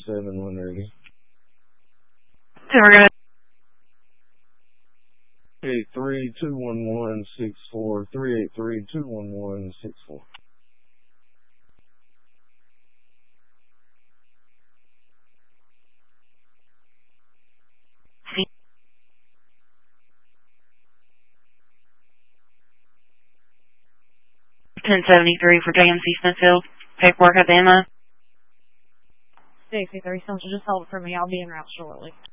7 when ready. We're going to 383-211-64. 383-211-64. see 1073 for JMC Smithfield. Paperwork at the MO. 63 Central, just hold it for me. I'll be en route shortly.